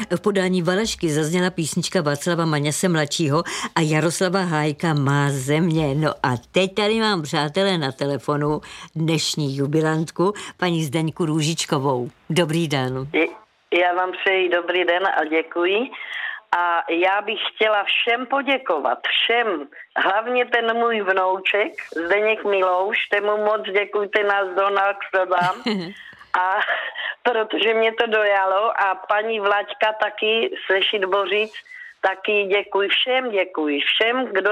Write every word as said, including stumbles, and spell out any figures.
V podání Valašky zazněla písnička Václava Maňase mladšího a Jaroslava Hájka Má země. No a teď tady mám, přátelé, na telefonu dnešní jubilantku, paní Zdeňku Růžičkovou. Dobrý den. Já vám přeji dobrý den a děkuji. A já bych chtěla všem poděkovat, všem, hlavně ten můj vnouček, Zdeněk Milouš, tému moc děkujte, nás donal k sobám. A protože mě to dojalo a paní Vlaďka taky, Sešit Bořic, taky děkuji, všem děkuji, všem, kdo